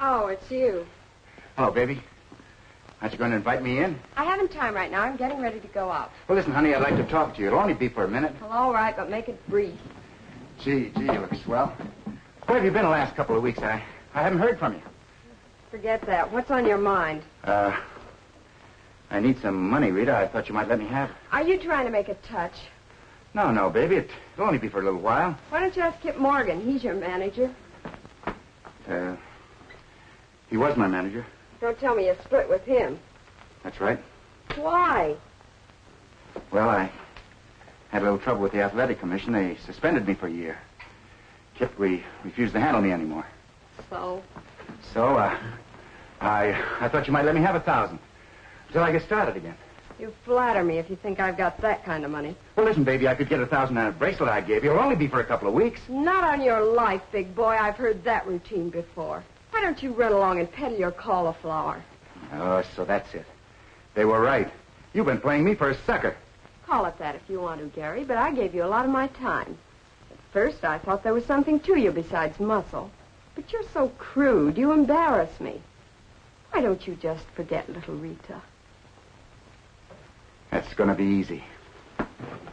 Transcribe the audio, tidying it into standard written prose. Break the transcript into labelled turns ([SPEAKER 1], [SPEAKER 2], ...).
[SPEAKER 1] Oh, it's you.
[SPEAKER 2] Hello, baby. Aren't you going to invite me in?
[SPEAKER 1] I haven't time right now. I'm getting ready to go out.
[SPEAKER 2] Well, listen, honey, I'd like to talk to you. It'll only be for a minute.
[SPEAKER 1] Well, all right, but make it brief.
[SPEAKER 2] Gee, you look swell. Where have you been the last couple of weeks? I haven't heard from you.
[SPEAKER 1] Forget that. What's on your mind?
[SPEAKER 2] I need some money, Rita. I thought you might let me have it.
[SPEAKER 1] Are you trying to make a touch?
[SPEAKER 2] No, baby. It'll only be for a little while.
[SPEAKER 1] Why don't you ask Kip Morgan? He's your manager.
[SPEAKER 2] He was my manager.
[SPEAKER 1] Don't tell me you split with him.
[SPEAKER 2] That's right.
[SPEAKER 1] Why?
[SPEAKER 2] Well, I had a little trouble with the athletic commission. They suspended me for a year. Kip refused to handle me anymore.
[SPEAKER 1] So?
[SPEAKER 2] So, I thought you might let me have 1,000 until I get started again.
[SPEAKER 1] You flatter me if you think I've got that kind of money.
[SPEAKER 2] Well, listen, baby, I could get 1,000 on a bracelet I gave you. It'll only be for a couple of weeks.
[SPEAKER 1] Not on your life, big boy. I've heard that routine before. Why don't you run along and peddle your cauliflower?
[SPEAKER 2] Oh, so that's it. They were right. You've been playing me for a sucker.
[SPEAKER 1] Call it that if you want to, Gary, but I gave you a lot of my time. At first, I thought there was something to you besides muscle. But you're so crude. You embarrass me. Why don't you just forget little Rita?
[SPEAKER 2] That's going to be easy.